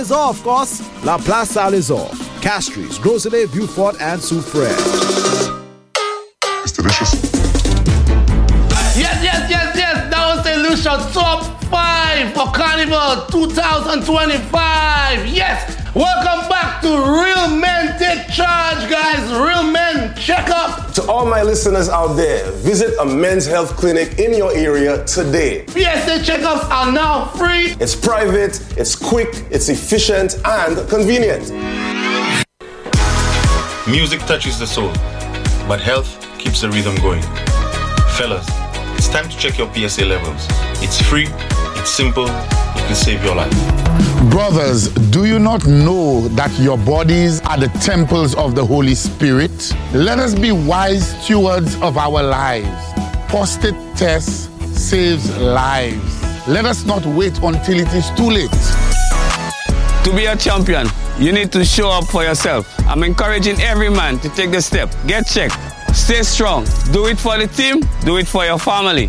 Saint-Lazare, of course. La Place Saint-Lazare. Castries, Groselet, Beaufort, and Soufrière. It's delicious. Yes. That was the Lucia Top 5 for Carnival 2025. Yes. Welcome back to Real Men Take Charge, guys. Real Men Check Up. To all my listeners out there, visit a men's health clinic in your area today. PSA checkups are now free. It's private, it's quick, it's efficient, and convenient. Music touches the soul, but health keeps the rhythm going. Fellas, it's time to check your PSA levels. It's free, it's simple, it can save your life. Brothers, do you not know that your bodies are the temples of the Holy Spirit? Let us be wise stewards of our lives. Prostate test saves lives. Let us not wait until it is too late. To be a champion, you need to show up for yourself. I'm encouraging every man to take the step. Get checked. Stay strong. Do it for the team. Do it for your family.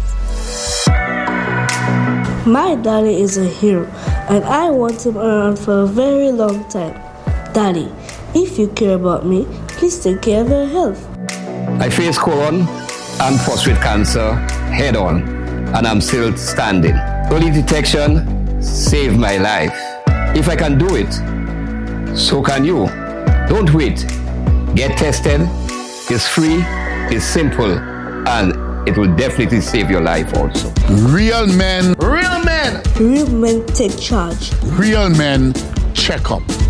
My daddy is a hero, and I want him around for a very long time. Daddy, if you care about me, please take care of your health. I faced colon and prostate cancer head on, and I'm still standing. Early detection saved my life. If I can do it, so can you. Don't wait. Get tested. It's free, it's simple, and it will definitely save your life also. Real men. Real Men. Real Men Take Charge. Real Men Check Up.